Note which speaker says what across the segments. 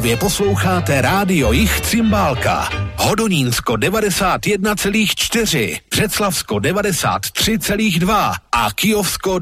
Speaker 1: Vy posloucháte Rádio Jich Cymbálka, Hodonínsko 91,4, Břeclavsko 93,2 a Kyjovsko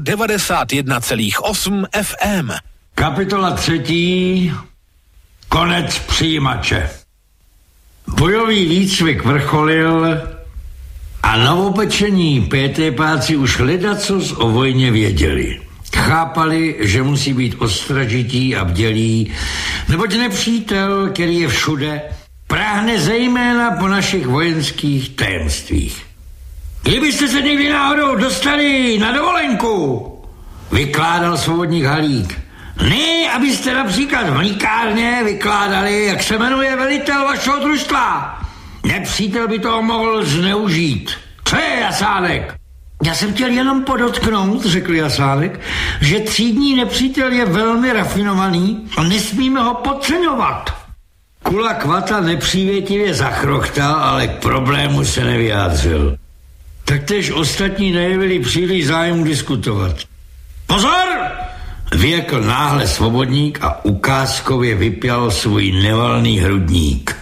Speaker 1: 91,8 FM.
Speaker 2: Kapitola 3. Konec přijímače. Bojový výcvik vrcholil a novopečení PTPáci už ledacos o vojně věděli. Chápali, že musí být ostražití a bdělí, neboť nepřítel, který je všude, práhne zejména po našich vojenských tajemstvích. Kdybyste se někdy náhodou dostali na dovolenku, vykládal svobodník Halík. Ne, abyste například v mlýkárně vykládali, jak se jmenuje velitel vašeho družstva. Nepřítel by toho mohl zneužít. Co je, Jasánek? Já jsem chtěl jenom podotknout, řekl Jasánek, že třídní nepřítel je velmi rafinovaný a nesmíme ho podceňovat. Kula Kvata nepřívětivě zachrochtal, ale k problému se nevyjádřil. Taktéž ostatní nejevili příliš zájmu diskutovat. Pozor! Vyjekl náhle svobodník a ukázkově vypěl svůj nevalný hrudník.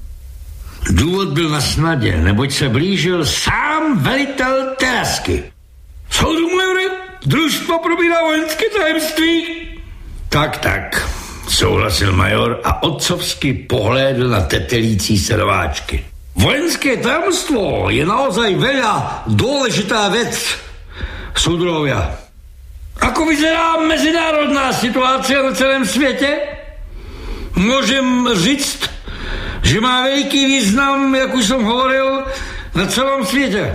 Speaker 2: Důvod byl na snadě, neboť se blížil sám velitel Terasky. Soudru majore, družstvo probírá vojenské tajemství. Tak, souhlasil major a otcovsky pohlédl na tetelící se nováčky. Vojenské tajemstvo je naozaj veľa dôležitá vec, soudruhovia. Ako vyzerá mezinárodná situácia na celém světě? Můžem říct, že má veliký význam, jak už jsem hovoril, na celém světě.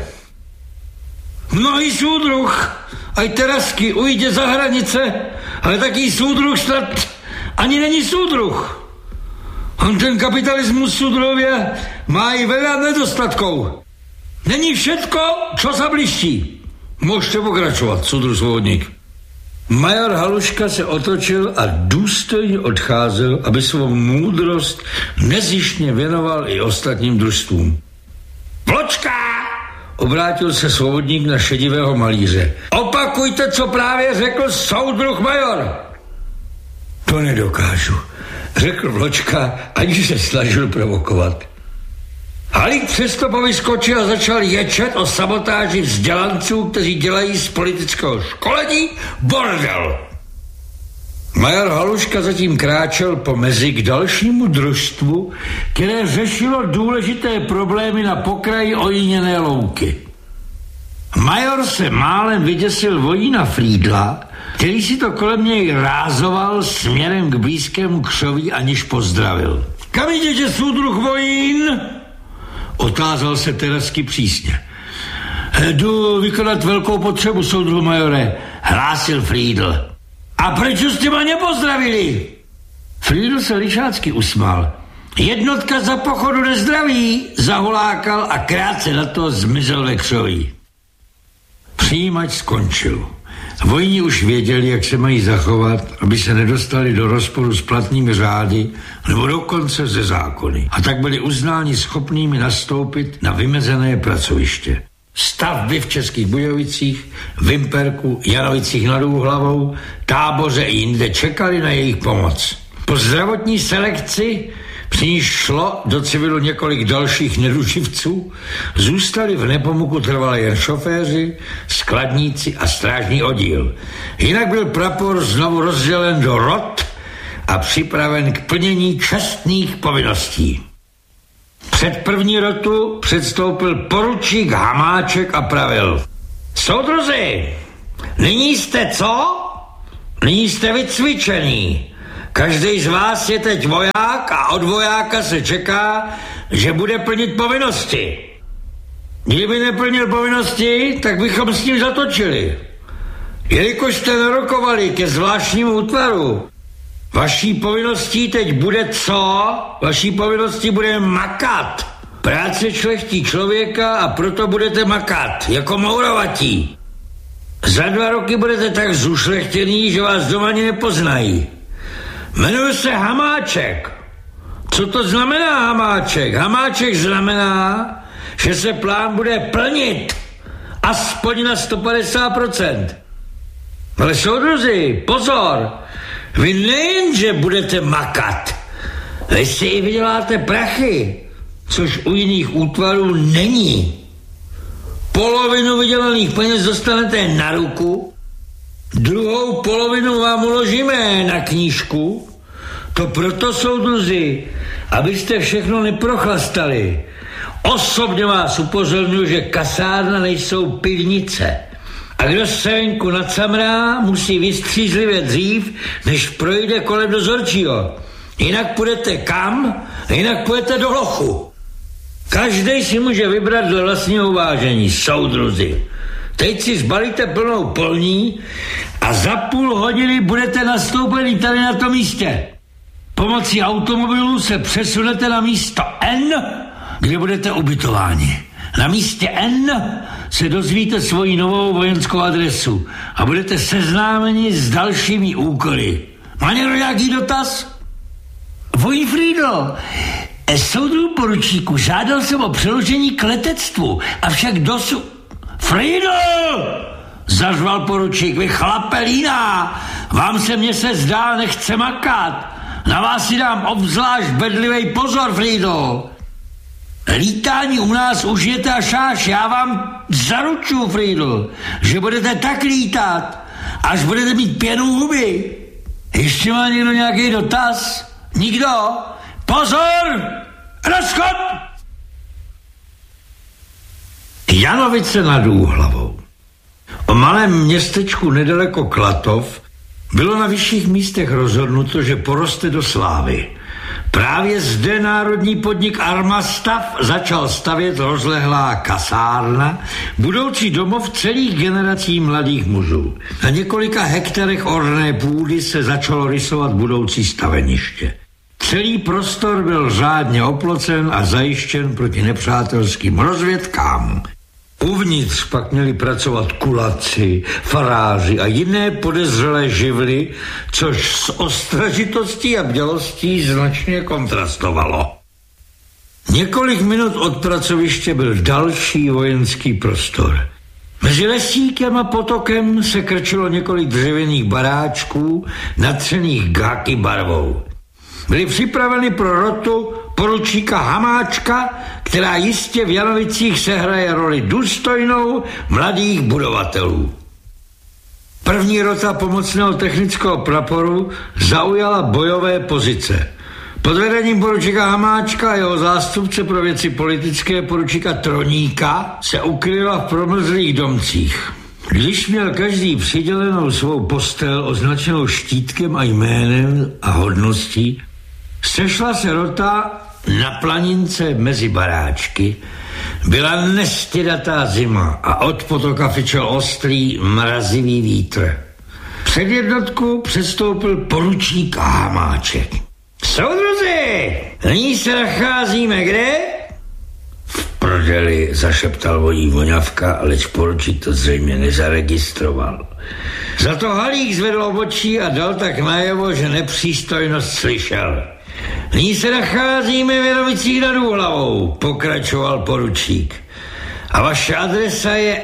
Speaker 2: Mnohý súdruh, aj Terasky, ujde za hranice, ale taký súdruh snad ani není súdruh. On ten kapitalismus, súdruhovia, má i veľa nedostatkov. Není všetko, čo sa bliští. Môžete pokračovat, súdruh svobodník. Major Haluška se otočil a důstojně odcházel, aby svou moudrost nezištně věnoval i ostatním družstvům. Vločka! Obrátil se svobodník na šedivého malíře. Opakujte, co právě řekl soudruh major. To nedokážu, řekl Vločka, aniž se snažil provokovat. Halík přesto povyskočil a začal ječet o sabotáži vzdělanců, kteří dělají z politického školení bordel. Major Haluška zatím kráčel po mezi k dalšímu družstvu, které řešilo důležité problémy na pokraji ojíněné louky. Major se málem vyděsil vojína Frýdla, který si to kolem něj rázoval směrem k blízkému křoví, aniž pozdravil. Kam jdete, súdruh vojín? Otázal se Terasky přísně. Jdu vykonat velkou potřebu, soudruhu majore, hlásil Frýdl. A proč jste ma nepozdravili? Frýdl se lišácky usmál. Jednotka za pochodu nezdraví, zahulákal a krátce na to zmizel ve křoví. Přijímač skončil. Vojni už věděli, jak se mají zachovat, aby se nedostali do rozporu s platnými řády nebo dokonce ze zákony. A tak byli uznáni schopnými nastoupit na vymezené pracoviště. Stavby v Českých Budějovicích, Vimperku, Janovicích nad Úhlavou, Táboře i jinde čekali na jejich pomoc. Po zdravotní selekci, při níž šlo do civilu několik dalších neduživců, zůstali v Nepomuku trvale jen šoféři, skladníci a strážní oddíl. Jinak byl prapor znovu rozdělen do rot a připraven k plnění čestných povinností. Před první rotu předstoupil poručík Hamáček a pravil. Soudruzi, nyní jste co? Nyní jste vycvičený. Každý z vás je teď voják a od vojáka se čeká, že bude plnit povinnosti. Kdyby neplnil povinnosti, tak bychom s ním zatočili. Jelikož jste narokovali ke zvláštnímu útvaru, vaší povinností teď bude co? Vaší povinností bude makat. Práce šlechtí člověka a proto budete makat, jako mourovatí. Za 2 roky budete tak zušlechtěný, že vás doma ani nepoznají. Jmenuji se Hamáček. Co to znamená Hamáček? Hamáček znamená, že se plán bude plnit aspoň na 150%. Ale soudruzi, pozor, vy nejenže budete makat, Vy si i vyděláte prachy, což u jiných útvarů není. Polovinu vydělaných peněz dostanete na ruku, druhou polovinu vám uložíme na knížku. To proto, soudruzi, abyste všechno neprochlastali. Osobně vás upozorňuji, že kasárna nejsou pivnice. A kdo se venku nacamrá, musí vystřízlivě dřív, než projde kolem dozorčího. Jinak půjdete kam? Jinak půjdete do lochu. Každej si může vybrat dle vlastního uvážení, soudruzi. Teď si zbalíte plnou polní a za půl hodiny budete nastoupeni tady na tom místě. Pomocí automobilu se přesunete na místo N, kde budete ubytováni. Na místě N se dozvíte svoji novou vojenskou adresu a budete seznámeni s dalšími úkoly. Má někdo nějaký dotaz? Vojfrído, soudru poručíku, žádal jsem o přeložení k letectvu, avšak dosud... Frido! Zařval poručík, vy chlapelína, vám se mně se zdá, nechce makat. Na vás si dám obzvlášť bedlivej pozor, Frido. Lítání u nás užijete až, já vám zaručuju, Frido, že budete tak lítat, až budete mít pěnu huby. Ještě má někdo nějaký dotaz? Nikdo? Pozor! Rozchod! Janovice nad Úhlavou. O malém městečku nedaleko Klatov bylo na vyšších místech rozhodnuto, že poroste do slávy. Právě zde národní podnik Armastav začal stavět rozlehlá kasárna, budoucí domov celých generací mladých mužů. Na několika hektarech orné půdy se začalo rysovat budoucí staveniště. Celý prostor byl řádně oplocen a zajištěn proti nepřátelským rozvědkám. Uvnitř pak měli pracovat kulaci, faráři a jiné podezřelé živly, což s ostražitostí a bdělostí značně kontrastovalo. Několik minut od pracoviště byl další vojenský prostor. Mezi lesíkem a potokem se krčilo několik dřevěných baráčků, natřených gáky barvou. Byly připraveny pro rotu poručíka Hamáčka, která jistě v Janovicích sehraje roli důstojnou mladých budovatelů. První rota pomocného technického praporu zaujala bojové pozice. Pod vedením poručíka Hamáčka a jeho zástupce pro věci politické poručíka Troníka se ukryla v promrzlých domcích. Když měl každý přidělenou svou postel označenou štítkem a jménem a hodností, sešla se rota na planince mezi baráčky. Byla nestědatá zima a od potoka fičel ostrý, mrazivý vítr. Před jednotku přestoupil poručík Hamáček. Soudruzi, nyní se nacházíme kde? V prdeli, zašeptal vojí voňavka, aleč poručík to zřejmě nezaregistroval. Za to Halík zvedl obočí a dal tak najevo, že nepřístojnost slyšel. Nyní se nacházíme v Janovicích nad Úhlavou, pokračoval poručík. A vaše adresa je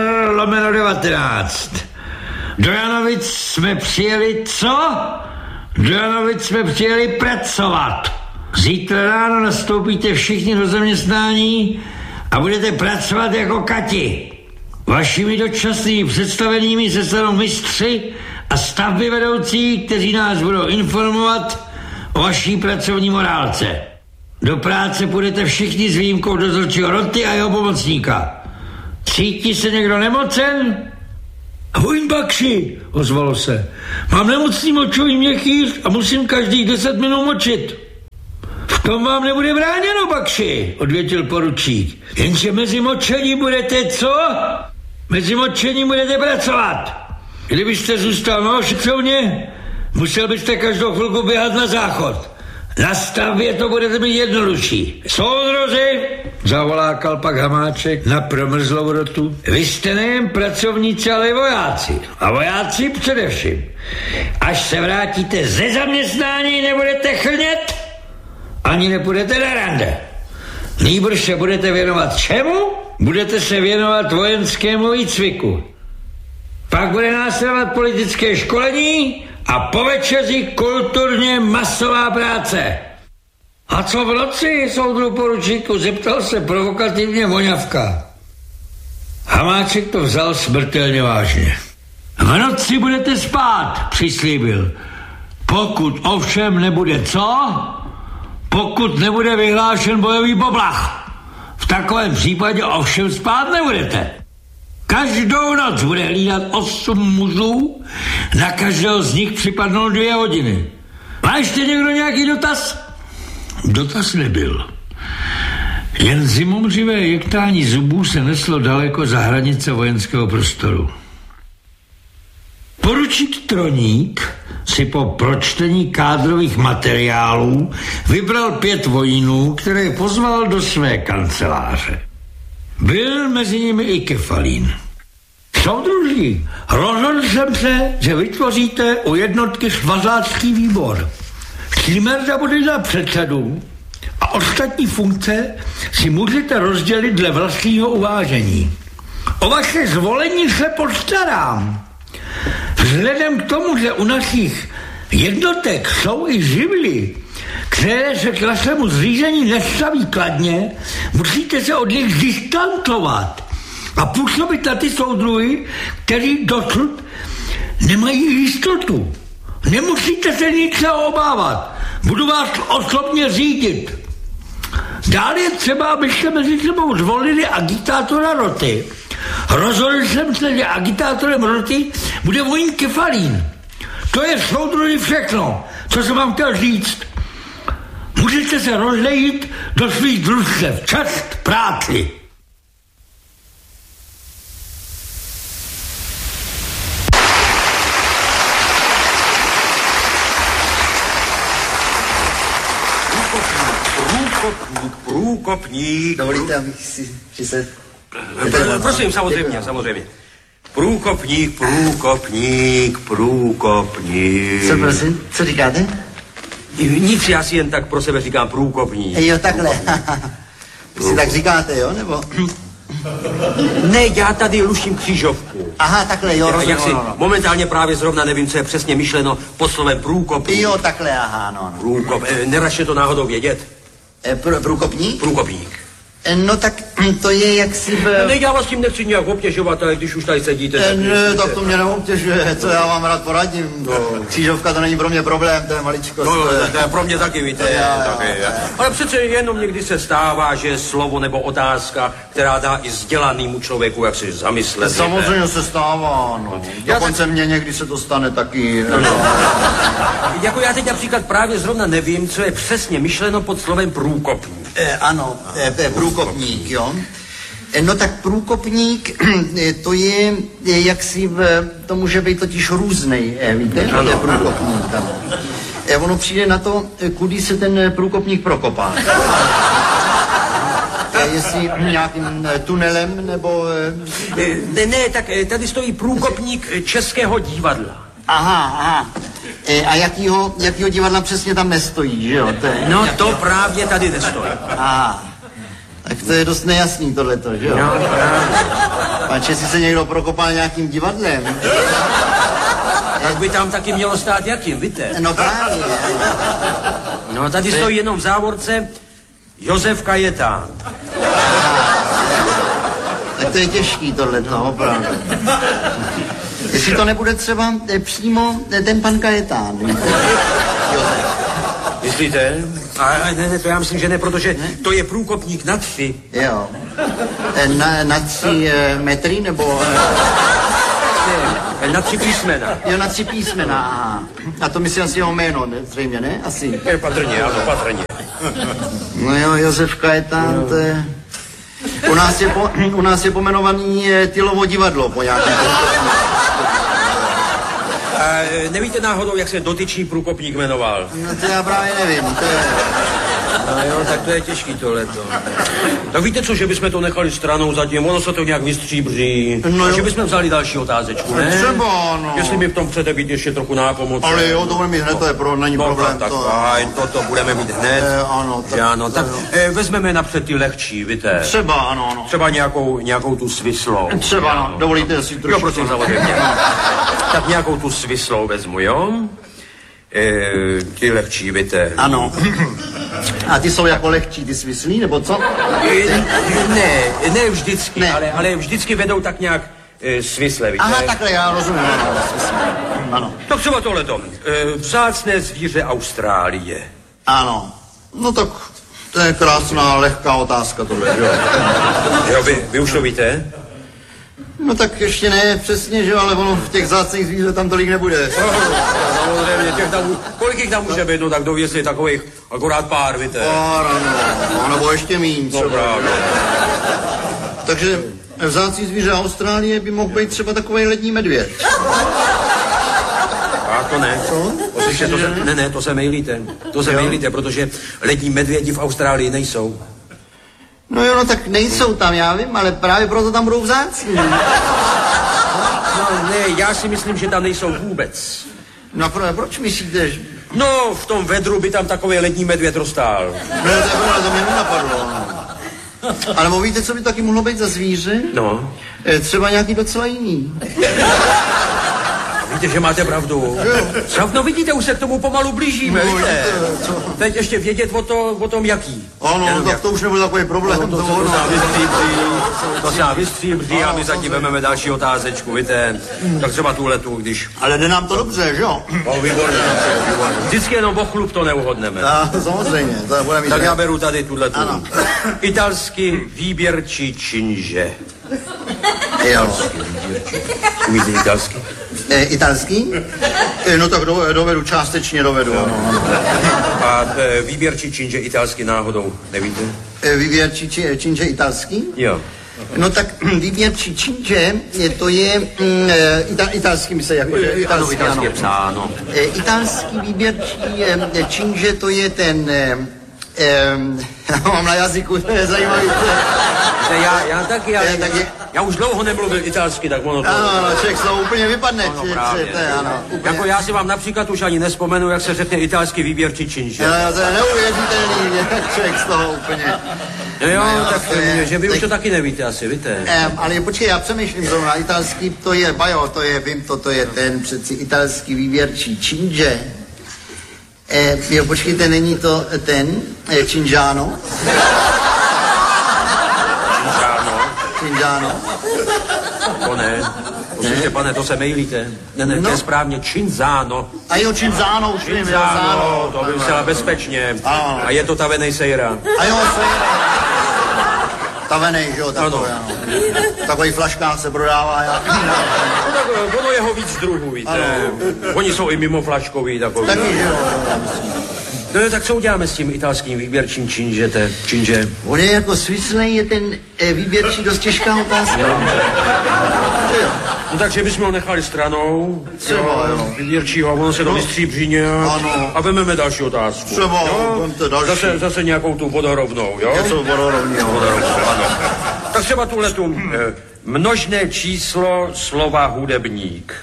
Speaker 2: R/19. Do Janovic jsme přijeli co? Do Janovic jsme přijeli pracovat. Zítra ráno nastoupíte všichni do zaměstnání a budete pracovat jako kati. Vašimi dočasnými představenými se stanou mistři a stavby vedoucí, kteří nás budou informovat o vaší pracovní morálce. Do práce půjdete všichni s výjimkou dozorčího roty a jeho pomocníka. Cítí se někdo nemocen? Vojn Bakši, ozvalo se. Mám nemocný močový měchýř a musím každých 10 minut močit. V tom vám nebude bráněno, Bakši, odvětil poručík. Jenže mezi močením budete co? Mezi močením budete pracovat. Kdybyste zůstal na ošetřovně, musel byste každou chvilku běhat na záchod. Na stavbě to budete mít jednodušší. Soudruzi, zavolákal pak Hamáček na promrzlou rotu. Vy jste nejen pracovníci, ale i vojáci. A vojáci především. Až se vrátíte ze zaměstnání, nebudete chlnět, ani nepůjdete na rande. Nýbrž se budete věnovat čemu? Budete se věnovat vojenskému výcviku. Pak bude následovat politické školení a po večeři kulturně masová práce. A co v noci, soudru poručíku, zeptal se provokativně Voňavka. Hamáček to vzal smrtelně vážně. V noci budete spát, přislíbil. Pokud ovšem nebude co? Pokud nebude vyhlášen bojový poplach. V takovém případě ovšem spát nebudete. Každou noc bude hlídat 8 mužů, na každého z nich připadnou 2 hodiny. Má ještě někdo nějaký dotaz? Dotaz nebyl. Jen zimomřivé jektání zubů se neslo daleko za hranice vojenského prostoru. Poručík Troník si po pročtení kádrových materiálů vybral 5 vojínů, které pozval do své kanceláře. Byl mezi nimi i Kefalín. Soudruží, rozhodl jsem se, že vytvoříte u jednotky svazácký výbor. Štímerda bude za předsedu a ostatní funkce si můžete rozdělit dle vlastního uvážení. O vaše zvolení se postarám. Vzhledem k tomu, že u našich jednotek jsou i živly, které se k našemu zřízení nestaví kladně, musíte se od nich distancovat a působit na ty soudruhy, kteří dosud nemají jistotu. Nemusíte se ničeho obávat. Budu vás osobně řídit. Dále je třeba, abyste mezi sebou zvolili agitátora roty. Rozhodl jsem se, že agitátorem roty bude vojín Kefalín. To je soudruhy všechno, co jsem vám chtěl říct. Můžete se rozlejit do svých družstev. Čest práci.
Speaker 3: Průkopník.
Speaker 4: Dovolíte, abych si se...
Speaker 3: Prosím, samozřejmě. Průkopník.
Speaker 4: Co prosím? Co říkáte?
Speaker 3: Nic, já si jen tak pro sebe říkám průkopník.
Speaker 4: Jo, takhle. Vy si tak říkáte, jo, nebo?
Speaker 3: Ne, já tady luštím křížovku.
Speaker 4: Aha, takhle, jo, rozumím.
Speaker 3: Momentálně právě zrovna nevím, co je přesně myšleno pod slovem průkopník.
Speaker 4: Jo, takhle, aha, no.
Speaker 3: Průkop, neračte to náhodou vědět.
Speaker 4: Průkopník?
Speaker 3: Průkopník.
Speaker 4: No tak to je jaksi...
Speaker 3: Ne, já vás tím nechci nějak obtěžovat, ale když už tady sedíte...
Speaker 4: Ne, tak to mě neobtěžuje, co já vám rád poradím. Křížovka to není pro mě problém, to je maličkost.
Speaker 3: No, to je pro mě taky, víte. Ale přece jenom někdy se stává, že slovo nebo otázka, která dá i vzdělanému člověku, jak si zamyslet.
Speaker 4: Samozřejmě se stává, no. Dokonce mně někdy se to stane taky.
Speaker 3: Jako já teď například právě zrovna nevím, co je přesně myšleno pod slovem průkopník.
Speaker 4: Ano, průkopník, jo. No tak průkopník, to je jaksi, to může být totiž různej, víte?
Speaker 3: Ano.
Speaker 4: To je průkopník, ano. Ono přijde na to, kudy se ten průkopník prokopá. Jestli nějakým tunelem, nebo...
Speaker 3: Ne, tak tady stojí průkopník Českého divadla.
Speaker 4: Aha. A jakýho divadla přesně tam nestojí, že jo?
Speaker 3: No to právě tady nestojí.
Speaker 4: Aha. Tak to je dost nejasný tohleto, že jo?
Speaker 3: No,
Speaker 4: Panče, si se někdo prokopal nějakým divadlem?
Speaker 3: tak by tam taky mělo stát jakým, víte?
Speaker 4: No právě.
Speaker 3: No tady stojí jenom v závorce Josef Kajetán.
Speaker 4: Tak to je těžký tohleto, opravdu. Jestli to nebude třeba přímo ten pan Kajetán, víte? Josef.
Speaker 3: Myslíte? Ne, to já myslím, že ne, protože to je průkopník na 3.
Speaker 4: Jo. Na 3 metry, nebo...
Speaker 3: Ne, na 3 písmena.
Speaker 4: Jo, na 3 písmena, aha. A to myslím asi jeho jméno, ne? Zřejmě, ne? Asi.
Speaker 3: Patrně, ano, patrně.
Speaker 4: No jo, Josef Kajetán, to je... U nás je pomenovaný Tylovo divadlo po nějakém...
Speaker 3: Nevíte náhodou, jak se dotyčný průkopník jmenoval?
Speaker 4: No to já právě nevím, to je...
Speaker 3: No jo, tak to je těžký tohleto. Tak víte co, že bychom to nechali stranou zatím, ono se to nějak vystříbří.
Speaker 4: No
Speaker 3: že bychom vzali další otázečku, ne?
Speaker 4: Třeba, no.
Speaker 3: Jestli mi v tom chcete být ještě trochu nápomocný.
Speaker 4: Ale jo, to budeme mít hned, to je není problém.
Speaker 3: Tak to budeme mít hned.
Speaker 4: Ano.
Speaker 3: Tak vezmeme napřed ty lehčí, víte.
Speaker 4: Třeba, ano.
Speaker 3: Třeba nějakou tu svislou.
Speaker 4: Třeba, no. Dovolíte si trošku.
Speaker 3: Jo, prosím, samozřejmě. Tak nějakou tu svislou vezmu, jo? Ty lehčí, víte.
Speaker 4: Ano. A ty jsou jako lehčí, ty svislí, nebo co?
Speaker 3: Ne vždycky, ne. Ale vždycky vedou tak nějak svisle, víte.
Speaker 4: Aha, takhle, já rozumím. Ano.
Speaker 3: Tak třeba tohleto. Vzácné zvíře Austrálie.
Speaker 4: Ano. No tak to je krásná, lehká otázka tohle, jo.
Speaker 3: Jo, vy už to víte?
Speaker 4: No tak ještě ne přesně, že ale ono v těch vzácných zvířat tam tolik nebude.
Speaker 3: Samozřejmě, kolik jich tam může být, no tak dověsli takových akorát pár, víte.
Speaker 4: Pár, ano, nebo ještě míň třeba.
Speaker 3: No,
Speaker 4: takže vzácný zvíře Austrálie by mohl být třeba takový lední medvěd.
Speaker 3: A to ne.
Speaker 4: Co?
Speaker 3: To se mejlíte. Mejlíte, protože lední medvědi v Austrálii nejsou.
Speaker 4: No jo, no tak nejsou tam, já vím, ale právě proto tam budou vzácní.
Speaker 3: No ne, já si myslím, že tam nejsou vůbec.
Speaker 4: No proč myslíte, že...
Speaker 3: No, v tom vedru by tam takový lední medvěd roztál.
Speaker 4: No, to mě nenapadlo. Ale víte, co by taky mohlo být za zvíře?
Speaker 3: No.
Speaker 4: Třeba nějaký docela jiný.
Speaker 3: Víte, že máte pravdu. No vidíte, už se k tomu pomalu blížíme,
Speaker 4: no,
Speaker 3: víte. Teď ještě vědět o tom jaký.
Speaker 4: Ano, tak to už nebude takový problém.
Speaker 3: To se nám vystříbří a my zatím vememe další otázečku, víte. Tak třeba tuhletu, když...
Speaker 4: Ale jde nám to dobře, že jo?
Speaker 3: No, výborně. Vždycky jenom o chlup to neuhodneme.
Speaker 4: Samozřejmě.
Speaker 3: Tak já beru tady tuhletu. Italský výběrčí činže.
Speaker 4: Jo.
Speaker 3: Umíte italský?
Speaker 4: Italský? No tak dovedu, částečně dovedu, ano.
Speaker 3: A výběrčí činže italský náhodou, nevíte?
Speaker 4: Výběrčí činže italský?
Speaker 3: Jo.
Speaker 4: No tak výběrčí činže, to je italský, myslí, jako
Speaker 3: italský je psáno.
Speaker 4: Italský výběrčí činže, to je ten... mám na jazyku, to je zajímavý.
Speaker 3: Já taky, já už dlouho nemluvil italsky, tak ono to...
Speaker 4: Ano, člověk z toho úplně vypadne.
Speaker 3: Jako já si vám například už ani nespomenu, jak se řekne italský výběrčí činže.
Speaker 4: To je neuvěřitelný, člověk z toho úplně...
Speaker 3: Jo, tak že vy už to taky nevíte asi, víte.
Speaker 4: Ale počkej, já přemýšlím zrovna, italský, to je, vím to je ten přeci italský výběrčí činže. Jo, počkejte, není to ten, Cingiano? Cingiano.
Speaker 3: To ne. Poslyšte, pane, to se mejlíte. Ne, to je správně, Cinzano.
Speaker 4: A jo, Cinzano, už vím, Cinzano.
Speaker 3: To by vysela bezpečně. A je to tavenej sejra.
Speaker 4: A jo, sejra. Tavenej, že jo, takový, ano. Takový flaškách se prodává.
Speaker 3: Tak ono jeho víc druhů, víte. Oni jsou i mimo flaškový takový.
Speaker 4: Taky, že jo.
Speaker 3: No tak co uděláme s tím italským výběrčím činže?
Speaker 4: On je jako svislej, je ten výběrčí dost těžká otázka.
Speaker 3: No takže bychom ho nechali stranou. Třeba, jo. Výběrčího, ono se to vystříbří nějak. A vememe další otázku.
Speaker 4: Třeba, vemte další.
Speaker 3: Zase nějakou tu vodorovnou, jo?
Speaker 4: Něco vodorovnou,
Speaker 3: ano. Tak třeba tuhletu množné číslo slova hudebník.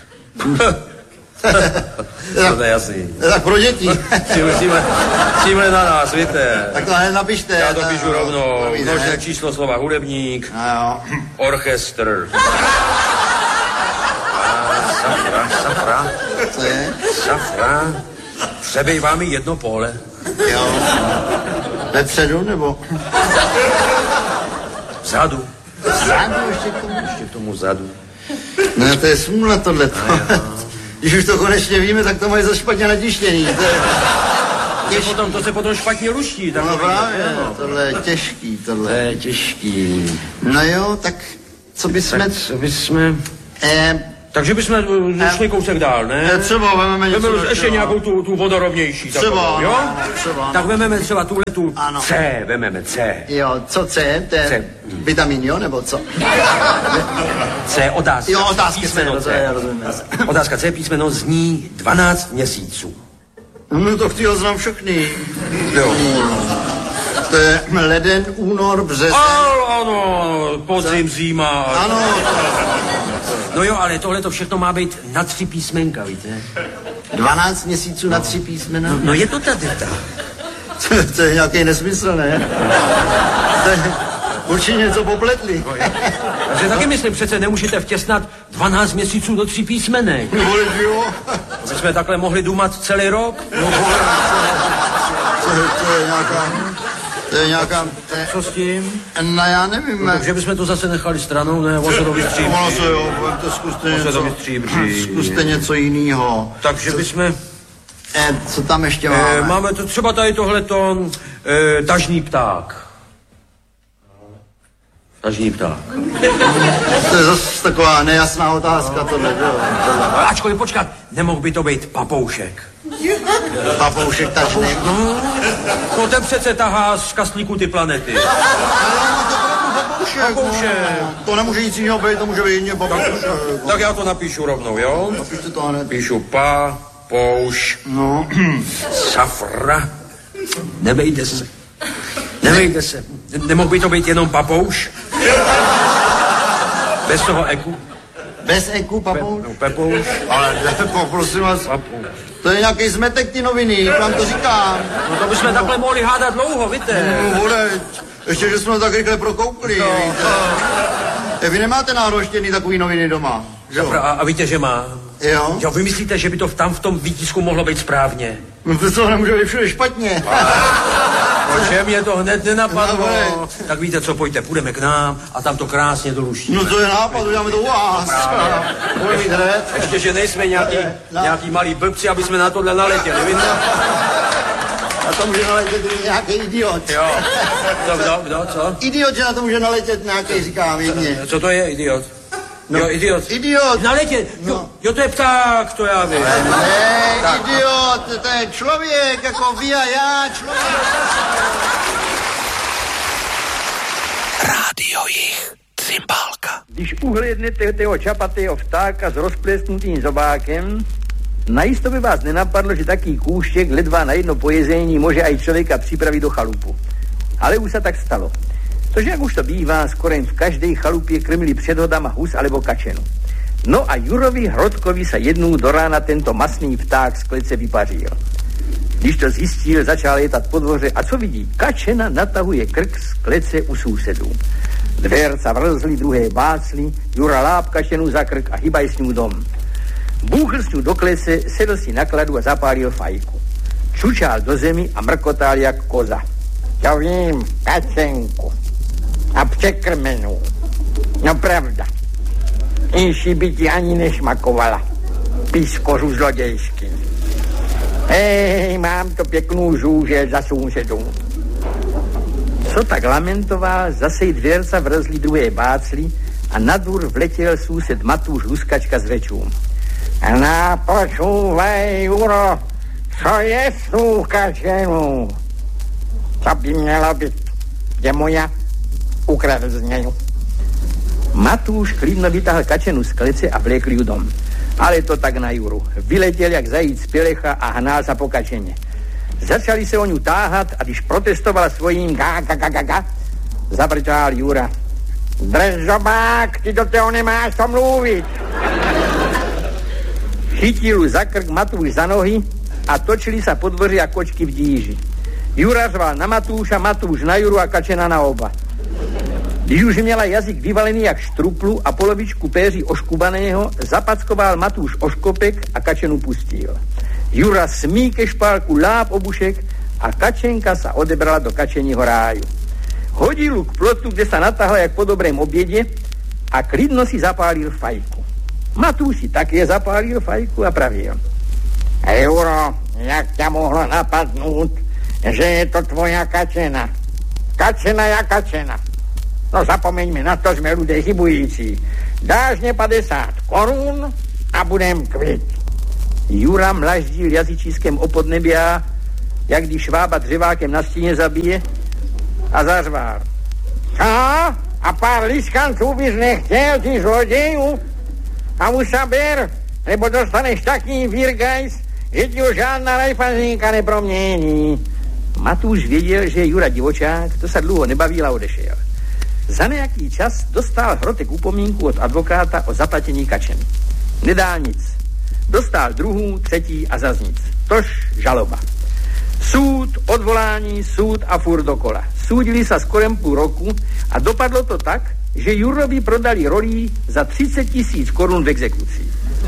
Speaker 3: To je jasný.
Speaker 4: Tak pro děti.
Speaker 3: Tímhle na nás, víte.
Speaker 4: Tak to hned napište.
Speaker 3: Já to píšu rovnou. Množné číslo slova hudebník. Orchestr. Safra.
Speaker 4: Co je?
Speaker 3: Safra. Přebejvá mi jedno pole.
Speaker 4: Jo. Vepředu, nebo?
Speaker 3: Vzadu.
Speaker 4: Vzadu ještě
Speaker 3: k tomu vzadu.
Speaker 4: No to je smůla tohleto. Když už to konečně víme, tak to mají za špatně natištěný.
Speaker 3: To se potom špatně ruší.
Speaker 4: No právě, tohle je těžký,
Speaker 3: To je těžký.
Speaker 4: No jo, tak co bychom...
Speaker 3: Takže bychom šli kousek dál, ne?
Speaker 4: Třeba vememe něco...
Speaker 3: Ještě nějakou tu vodorovnější.
Speaker 4: Třeba,
Speaker 3: jo?
Speaker 4: Třeba.
Speaker 3: Tak vememe třeba tuhletu C, vememe C.
Speaker 4: Jo, co C? To je vitamin, jo, nebo co?
Speaker 3: C, otázka.
Speaker 4: Jo, otázka
Speaker 3: písmeno
Speaker 4: C.
Speaker 3: Otázka C, písmeno zní 12 měsíců.
Speaker 4: No to chtěl znám všechny.
Speaker 3: Jo.
Speaker 4: To je leden, únor, březen.
Speaker 3: Ano, podzim, zima.
Speaker 4: Ano.
Speaker 3: No jo, ale tohle to všechno má být na 3 písmenka, víte?
Speaker 4: 12 měsíců na 3 písmena?
Speaker 3: No je to tady tak.
Speaker 4: To je nějaký nesmysl, ne? Určitě něco popletli.
Speaker 3: Takže taky myslím, přece nemůžete vtěsnat 12 měsíců do 3 písmenek.
Speaker 4: No, jo.
Speaker 3: My jsme takhle mohli dumat celý rok.
Speaker 4: No, to je nějaká...
Speaker 3: Co s tím?
Speaker 4: No, já nevím.
Speaker 3: No, takže bychom to zase nechali stranou, ne? Osodový stříbří.
Speaker 4: Ono se jo, zkuste něco jiného.
Speaker 3: Takže bychom...
Speaker 4: Co tam ještě máme?
Speaker 3: Máme to třeba tady tohleto tažný pták. Tažný pták.
Speaker 4: To je zase taková nejasná otázka, to nebylo.
Speaker 3: Ačkoliv počkat, nemohl by to být papoušek.
Speaker 4: Papoušek tažný?
Speaker 3: No ten přece tahá z kastlíku ty planety.
Speaker 4: Papoušek. To nemůže nic jiného být, to může být jiný papoušek.
Speaker 3: Tak já to napíšu rovnou, jo?
Speaker 4: Napište to hned.
Speaker 3: Píšu papouš.
Speaker 4: No.
Speaker 3: Safra. Nevejde se. Nevejde se. Nemohl by to být jenom papouš? Bez toho eku?
Speaker 4: Bez eku, papouš?
Speaker 3: Pepouš.
Speaker 4: Ale prosím vás, to je nějaký zmetek ty noviny, vám to říkám.
Speaker 3: No to bychom takhle mohli hádat dlouho, víte?
Speaker 4: No, vole, ještě, že jsme to tak rychle prokoukli, víte. Vy nemáte nároštěný takový noviny doma, že jo?
Speaker 3: A víte, že má?
Speaker 4: Jo?
Speaker 3: Jo, vy myslíte, že by to tam v tom výtisku mohlo být správně?
Speaker 4: No to co, nemůže být všude špatně.
Speaker 3: Protože mě to hned nenapadlo. No, tak víte co, pojďte, půjdeme k nám a tam to krásně doluštíme.
Speaker 4: No to je nápad, uděláme to u vás.
Speaker 3: Ještě, že nejsme nějaký malí blbci, aby jsme na tohle naletěli, víte?
Speaker 4: Na to může naletět nějaký idiot.
Speaker 3: Jo. Kdo, co?
Speaker 4: Idiot, že na to může naletět nějaký, říkám jedně.
Speaker 3: Co to je, idiot?
Speaker 4: No,
Speaker 3: jo, idiot.
Speaker 4: Idiot.
Speaker 3: Naletět,
Speaker 4: no.
Speaker 3: Jo, to je pták, to já vím.
Speaker 4: Ne, idiot, to je člověk, jako vy a já, člověk.
Speaker 1: Rádio Jich, Cymbálka.
Speaker 5: Když uhlédnete toho čapatého vtáka s rozplesknutým zobákem, najisto by vás nenapadlo, že taký kůštěk ledva na jedno pojezení může aj člověka připravit do chalupu. Ale už se tak stalo. Tože jak už to bývá, skoro v každej chalupě krmili předhodama hus alebo kačenu. No a Jurovi Hrodkovi se jednou do rána tento masný pták z klece vypařil. Když to zjistil, začal letat po dvoře a co vidí? Kačena natahuje krk z klece u sousedů. Dverca vrzli, druhé bácli, Jura láb kačenu za krk a hybaj s ňou dom. Bůchl s ňou do klece, sedl si na kladu a zapálil fajku. Čučal do zemi a mrkotal jak koza. Já vím, kačenku. A překrmenou. No pravda. Inší by ti ani nešmakovala. Pískořu zlodějský. Hej, mám to pěknou žůžel za sousedů. Co tak lamentoval, zase jí dvěrca vrzli, druhé bácli a na dvůr vletěl soused Matúš Huskačka s řečům. Na počúvaj, Juro, co je s tou kačenou? Co by měla být? Je moja? Ukradl z něj. Matúš klidno vytáhl kačenu z klece a vlékl ju dom. Ale to tak na Juru. Vyletěl jak zajíc z pělecha a hnal se po kačeně. Začali se o ňu táhat a když protestovala svojím ga, zabrčal Jura. Drž zobák, ty do toho nemáš to mluvit. Chytil ju za krk Matúš za nohy a točili sa po dvoři jak kočky v díži. Jura řval na Matúša, Matúš na Juru a kačena na oba. Když už měla jazyk vyvalený jak štruplu a polovičku péří oškubaného, zapackoval Matúš oškopek a kačenu pustil. Jura smí ke špálku láb obušek a kačenka sa odebrala do kačeního ráju. Hodil ju k plotu, kde sa natahla jak po dobrém obědě a klidno si zapálil fajku. Matúš si také zapálil fajku a pravil. Juro, jak ťa mohlo napadnout, že je to tvoja kačena? Kačena ja kačena. No zapomeňme na to, jsme ľudia chybující. Dáš mě 50 korun a budem kvit. Jura mlaždil jazyčískem o podnebia, jak když švába dřevákem na stíně zabije a zařvál. Co? A pár liskanců bys nechtěl, ty zlodějů? A už sa ber, lebo dostaneš taký virgajs, že ti ho žádná rajfazínka nepromění. Matúš věděl, že Jura divočák, to se dlouho nebavil a odešel. Za nějaký čas dostal Hrotek upomínku od advokáta o zaplatení kačeny. Nedá nic. Dostal druhou, třetí a zas nic. Tož žaloba. Súd, odvolání, súd a furt dokola. Súdili sa skorem půl roku a dopadlo to tak, že Jurovi prodali rolí za 30 000 korun v exekuci.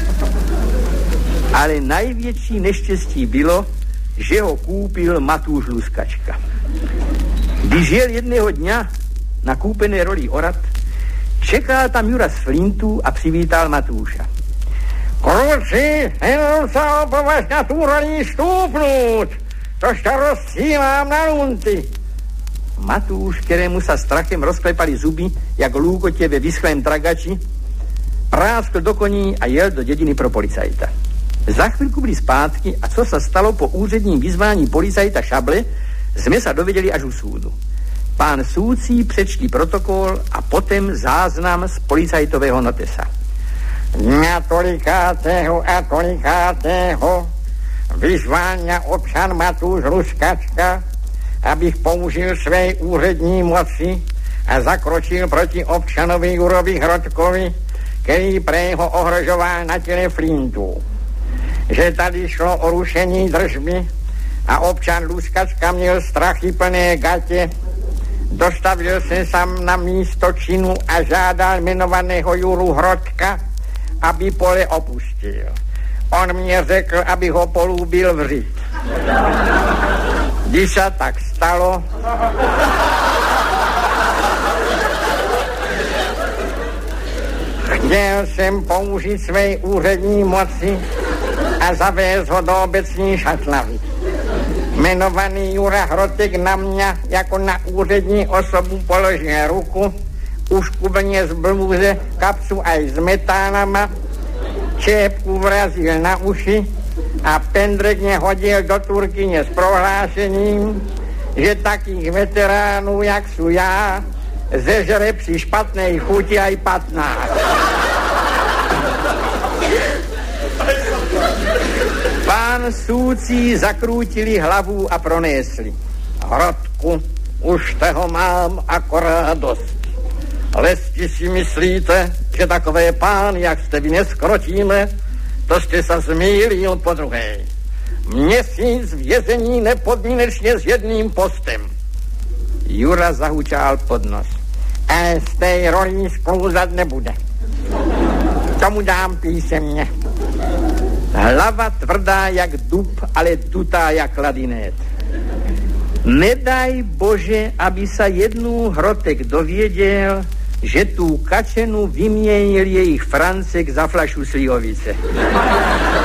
Speaker 5: Ale najvětší neštěstí bylo, že ho kúpil Matúš Luskačka. Když jel jedného dňa na kúpené roli orad, čekal tam Jura z Flintu a přivítal Matúša. Kruci, jenom sa opovaž na tú roli stúpnúť, tož ťa rozsílám na lunty. Matúš, kterému sa strachem rozklepali zuby, jak lúkote ve vyschlém tragači, práskl do koní a jel do dediny pro policajta. Za chvíľku byli zpátky a co sa stalo po úředním vyzvání policajta Šable, sme sa dovedeli až u súdu. Pán súdcí přečtí protokol a potom záznam z policajtového notesa. Dňa tolikátého a tolikátého vyzváňa občan Matúš Luskačka, abych použil své úřední moci a zakročil proti občanovi Jurovi Hrodkovi, který prého ohrožoval na těle Flintu. Že tady šlo o rušení držby a občan Luskačka měl strachy plné gatě, dostavil se sám na místo činu a žádal jmenovaného Juru Hrodka, aby pole opustil. On mě řekl, aby ho polúbil vřít. Když se tak stalo, chtěl jsem použít své úřední moci a zavést ho do obecní šatlavy. Jmenovaný Jura Hrodek na mě jako na úřední osobu položil ruku, uškubně z blůze, kapsu aj s metánama, čépku vrazil na uši a pendrek mě hodil do turkyně s prohlášením, že takých veteránů, jak sú já, zežere při špatnej chuti aj 15. Pán súdci zakrútili hlavu a pronésli. Hrodku, už toho mám akorát dosť. Lesti si myslíte, že takové pán, jak ste vy, neskrotíme, to ste sa zmýlil po druhej. Měsíc vězení nepodmínečně s jedným postem. Jura zahučal pod nos. A z té roli sklouzat nebude. Tomu dám písemně. Hlava tvrdá jak dub, ale dutá jak ladinét. Nedaj Bože, aby sa jednou Hrodek dověděl, že tú kačenu vyměnil jejich Francek za flašu slivovice.